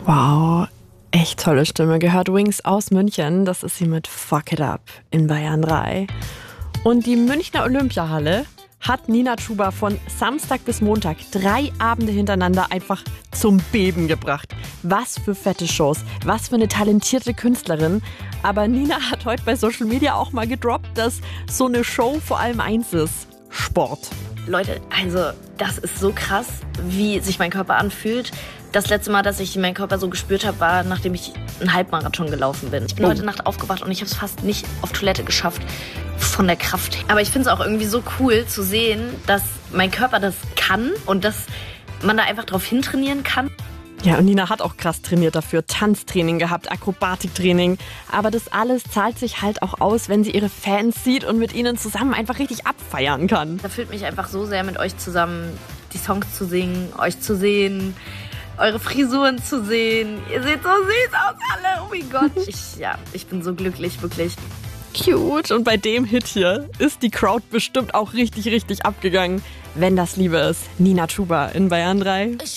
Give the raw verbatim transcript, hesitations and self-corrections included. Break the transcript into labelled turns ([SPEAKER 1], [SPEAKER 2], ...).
[SPEAKER 1] Wow, echt tolle Stimme. Gehört Wings aus München. Das ist sie mit Fuck It Up in Bayern drei. Und die Münchner Olympiahalle hat Nina Chuba von Samstag bis Montag drei Abende hintereinander einfach zum Beben gebracht. Was für fette Shows, was für eine talentierte Künstlerin. Aber Nina hat heute bei Social Media auch mal gedroppt, dass so eine Show vor allem eins ist: Sport.
[SPEAKER 2] Leute, also das ist so krass, wie sich mein Körper anfühlt. Das letzte Mal, dass ich meinen Körper so gespürt habe, war, nachdem ich einen Halbmarathon gelaufen bin. Ich bin oh. heute Nacht aufgewacht und ich habe es fast nicht auf Toilette geschafft von der Kraft her. Aber ich finde es auch irgendwie so cool zu sehen, dass mein Körper das kann und dass man da einfach drauf hintrainieren kann.
[SPEAKER 1] Ja, und Nina hat auch krass trainiert dafür. Tanztraining gehabt, Akrobatiktraining. Aber das alles zahlt sich halt auch aus, wenn sie ihre Fans sieht und mit ihnen zusammen einfach richtig abfeiern kann.
[SPEAKER 2] Da fühlt mich einfach so sehr mit euch zusammen, die Songs zu singen, euch zu sehen, eure Frisuren zu sehen. Ihr seht so süß aus alle. Oh mein Gott. Ich, ja, ich bin so glücklich, wirklich.
[SPEAKER 1] Cute. Und bei dem Hit hier ist die Crowd bestimmt auch richtig, richtig abgegangen. Wenn das Liebe ist. Nina Chuba in Bayern drei.